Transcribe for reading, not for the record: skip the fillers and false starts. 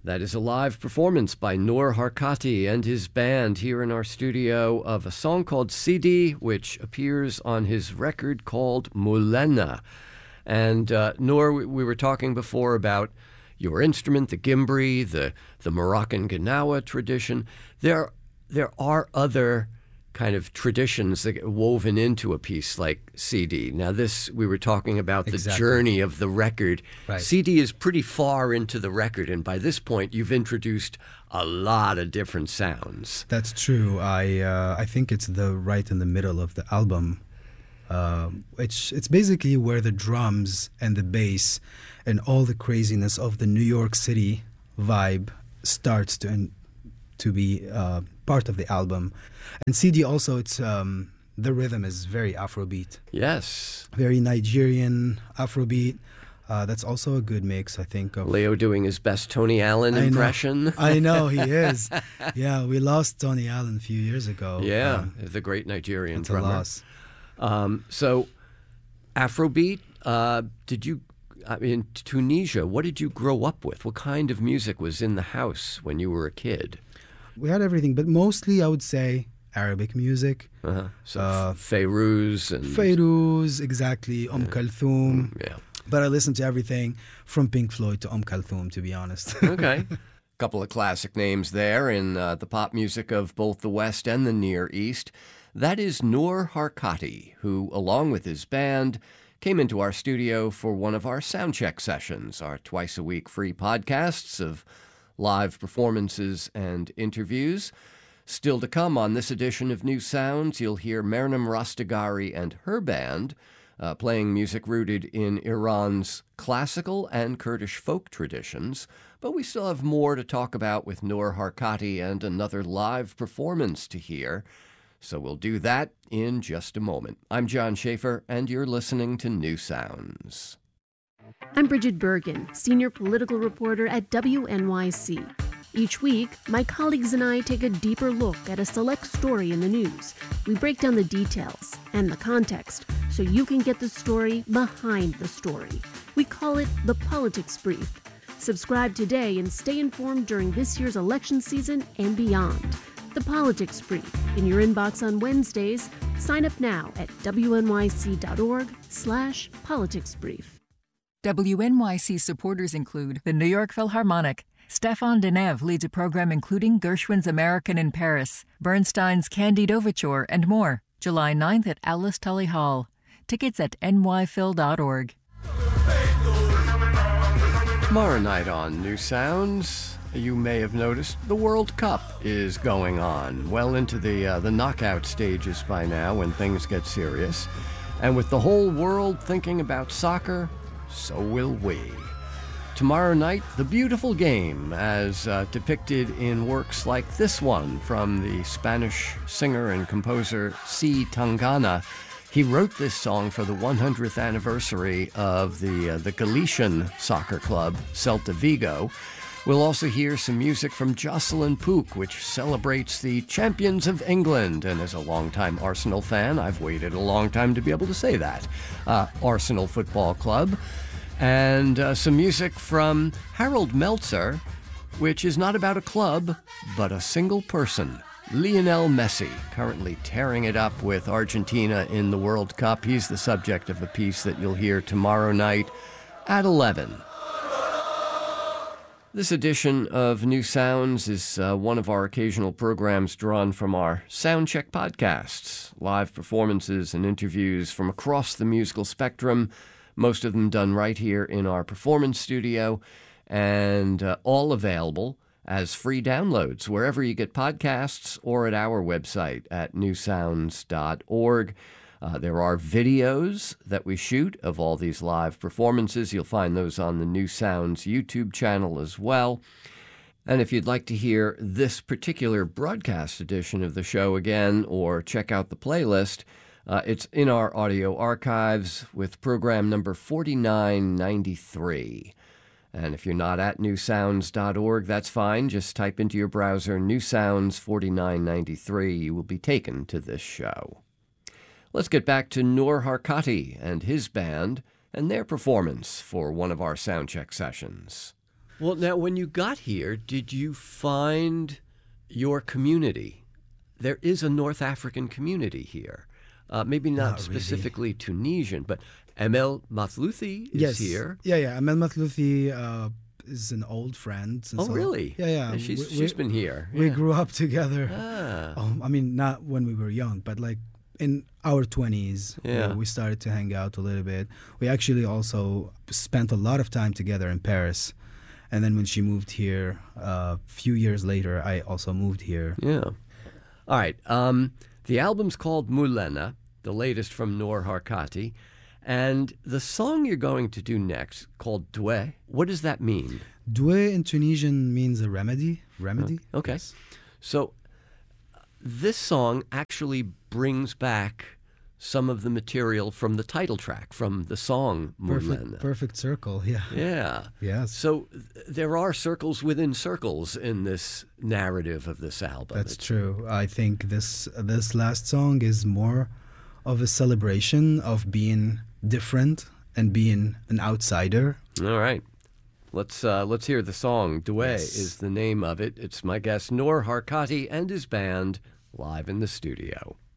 That is a live performance by Noor Harkati and his band here in our studio of a song called Sidi, which appears on his record called Mulena. And Noor, we were talking before about your instrument, the gimbri, the Moroccan Gnawa tradition. There are other kind of traditions that get woven into a piece like CD. Now we were talking about the journey of the record. Right. CD is pretty far into the record, and by this point you've introduced a lot of different sounds. That's true. I think it's right in the middle of the album. It's basically where the drums and the bass and all the craziness of the New York City vibe starts to be part of the album. And CD also, it's the rhythm is very Afrobeat. Yes. Very Nigerian Afrobeat. That's also a good mix, I think. Leo doing his best Tony Allen impression. I know, he is. Yeah, we lost Tony Allen a few years ago. Yeah, the great Nigerian drummer. It's a loss. So, Afrobeat, in Tunisia, what did you grow up with? What kind of music was in the house when you were a kid? We had everything, but mostly I would say Arabic music. So Fairuz and... Fairuz, exactly. Kulthum. Yeah. But I listened to everything from Pink Floyd to Kulthum, to be honest. Okay. Couple of classic names there in the pop music of both the West and the Near East. That is Noor Harkati, who, along with his band, came into our studio for one of our Soundcheck sessions, our twice-a-week free podcasts of live performances and interviews. Still to come on this edition of New Sounds, you'll hear Mernam Rastagari and her band playing music rooted in Iran's classical and Kurdish folk traditions. But we still have more to talk about with Noor Harkati and another live performance to hear. So we'll do that in just a moment. I'm John Schaefer, and you're listening to New Sounds. I'm Bridget Bergen, senior political reporter at WNYC. Each week, my colleagues and I take a deeper look at a select story in the news. We break down the details and the context so you can get the story behind the story. We call it the Politics Brief. Subscribe today and stay informed during this year's election season and beyond. The Politics Brief in your inbox on Wednesdays. Sign up now at wnyc.org/politicsbrief. WNYC supporters include the New York Philharmonic. Stefan Deneuve leads a program including Gershwin's American in Paris, Bernstein's Candide Overture, and more. July 9th at Alice Tully Hall. Tickets at nyphil.org. Tomorrow night on New Sounds, you may have noticed the World Cup is going on, well into the knockout stages by now when things get serious. And with the whole world thinking about soccer, so will we. Tomorrow night, the beautiful game as depicted in works like this one from the Spanish singer and composer C. Tangana. He wrote this song for the 100th anniversary of the Galician soccer club, Celta Vigo. We'll also hear some music from Jocelyn Pook, which celebrates the champions of England. And as a longtime Arsenal fan, I've waited a long time to be able to say that. Arsenal Football Club. And some music from Harold Meltzer, which is not about a club, but a single person. Lionel Messi, currently tearing it up with Argentina in the World Cup. He's the subject of a piece that you'll hear tomorrow night at 11. This edition of New Sounds is one of our occasional programs drawn from our Soundcheck podcasts, live performances and interviews from across the musical spectrum, most of them done right here in our performance studio, and all available as free downloads wherever you get podcasts or at our website at newsounds.org. There are videos that we shoot of all these live performances. You'll find those on the New Sounds YouTube channel as well. And if you'd like to hear this particular broadcast edition of the show again or check out the playlist, it's in our audio archives with program number 4993. And if you're not at newsounds.org, that's fine. Just type into your browser New Sounds 4993. You will be taken to this show. Let's get back to Noor Harkati and his band and their performance for one of our Soundcheck sessions. Well, now, when you got here, did you find your community? There is a North African community here. Maybe not Not really. specifically Tunisian, but Emel Mathlouthi is Yes. here. Yeah. Amel Mathlouthi is an old friend. Oh, really? Yeah. And she's been here. We Yeah. grew up together. Ah. I mean, not when we were young, but like in our 20s, Yeah. we started to hang out a little bit. We actually also spent a lot of time together in Paris. And then when she moved here, a few years later, I also moved here. Yeah. All right. The album's called Mulena, the latest from Noor Harkati. And the song you're going to do next, called Doué, what does that mean? Doué in Tunisian means a remedy. Remedy? Okay. Yes. So this song actually brings back some of the material from the title track, from the song Mulena. Perfect circle, yeah. Yeah. Yes. So there are circles within circles in this narrative of this album. That's true. I think this last song is more of a celebration of being different and being an outsider. All right. Let's hear the song. Doué Yes. is the name of it. It's my guest Noor Harkati and his band live in the studio.